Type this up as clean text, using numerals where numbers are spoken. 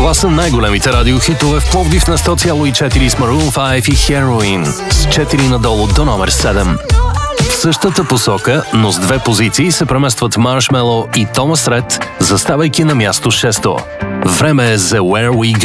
Това са най-големите радиохитове в Пловдив на 100,4 с Maroon 5 и Heroin с 4 надолу до номер 7. В същата посока, но с 2 позиции се преместват Marshmello и Thomas Rhett, заставайки на място 6. Време е за Where We Go.